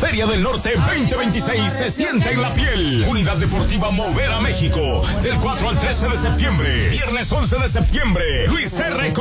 Feria del Norte 2026 se siente en la piel. Unidad Deportiva Mover a México. Del 4 al 13 de septiembre. Viernes 11 de septiembre. Luis R.